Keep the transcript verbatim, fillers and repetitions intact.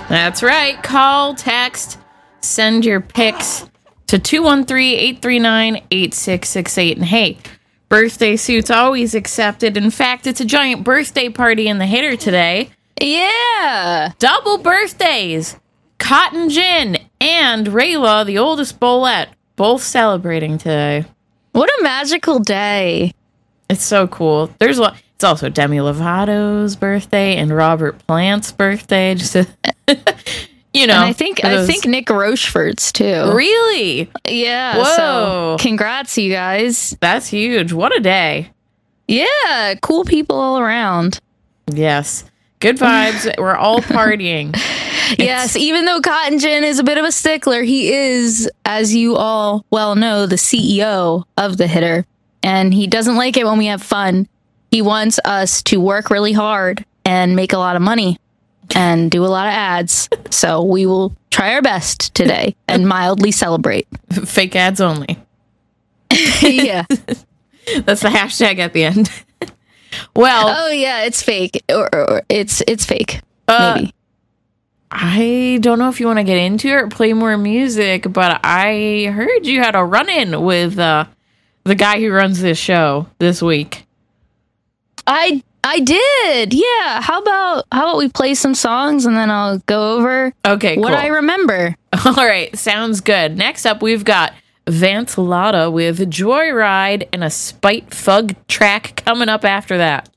That's right. Call, text, send your pics to two one three, eight three nine, eight six six eight. And hey, birthday suits always accepted. In fact, it's a giant birthday party in the Hitter today. Yeah. Double birthdays. Cotton Gin and Rayla, the oldest Bolette, both celebrating today. What a magical day. It's so cool. There's a lot. It's also Demi Lovato's birthday and Robert Plant's birthday. Just to, you know. And I think I think Nick Rochefort's too. Really? Yeah. Whoa. So congrats, you guys. That's huge. What a day. Yeah. Cool people all around. Yes. Good vibes. We're all partying. Yes. Even though Cotton Gin is a bit of a stickler, he is, as you all well know, the C E O of the Hitter. And he doesn't like it when we have fun. He wants us to work really hard and make a lot of money and do a lot of ads. So we will try our best today and mildly celebrate. Fake ads only. Yeah. That's the hashtag at the end. Well. Oh yeah, it's fake. Or, or it's it's fake. Uh, maybe. I don't know if you want to get into it or play more music, but I heard you had a run-in with uh, the guy who runs this show this week. I I did. Yeah. How about how about we play some songs and then I'll go over okay, what cool. I remember. All right, sounds good. Next up, we've got Vance Lotta with Joyride and a Spite Fug track coming up after that.